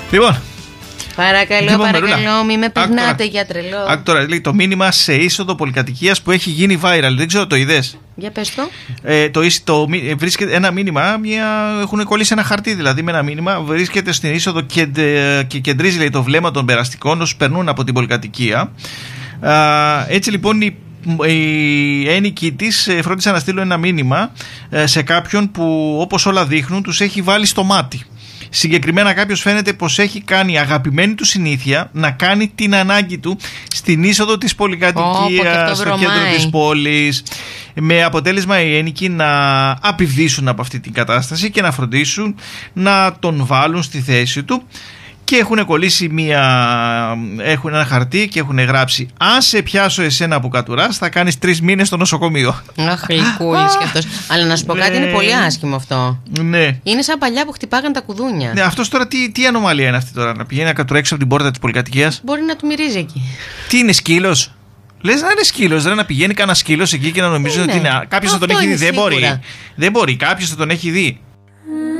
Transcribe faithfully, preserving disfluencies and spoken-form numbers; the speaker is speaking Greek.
Λοιπόν. Παρακαλώ, λοιπόν, παρακαλώ, μην με περνάτε Άκτορα. για τρελό. Άκτορα, λέει το μήνυμα σε είσοδο πολυκατοικίας που έχει γίνει viral. Δεν ξέρω, το είδες? Για πες το. Ε, το, το βρίσκεται ένα μήνυμα, μια, έχουν κολλήσει ένα χαρτί δηλαδή με ένα μήνυμα. Βρίσκεται στην είσοδο και, και κεντρίζει, λέει, το βλέμμα των περαστικών όσους περνούν από την πολυκατοικία. Α, έτσι λοιπόν οι οι ένοικοι της φρόντισαν να στείλουν ένα μήνυμα σε κάποιον που, όπως όλα δείχνουν, τους έχει βάλει στο μάτι. Συγκεκριμένα κάποιος φαίνεται πως έχει κάνει αγαπημένη του συνήθεια να κάνει την ανάγκη του στην είσοδο της πολυκατοικίας, oh, στο κέντρο της πόλης, με αποτέλεσμα οι ένοικοι να απειβδίσουν από αυτή την κατάσταση και να φροντίσουν να τον βάλουν στη θέση του. Και έχουν κολλήσει μία, έχουν ένα χαρτί και έχουν γράψει: αν σε πιάσω εσένα που κατουράς, θα κάνεις τρεις μήνες στο νοσοκομείο. Αχ, γλυκούλης κι αυτός. Αλλά να σου πω κάτι, είναι πολύ άσχημο αυτό. Ναι. Είναι σαν παλιά που χτυπάγαν τα κουδούνια. Ναι, αυτός τώρα τι, τι ανομαλία είναι αυτή τώρα, να πηγαίνει να κατουρέξει από την πόρτα της πολυκατοικίας? Μπορεί να του μυρίζει εκεί. Τι είναι, σκύλος? Λες να είναι σκύλος, δεν να πηγαίνει κανένα σκύλος εκεί και να νομίζει ότι είναι. Κάποιος θα τον έχει δει. Δεν μπορεί. Δεν μπορεί, κάποιος θα τον έχει δει.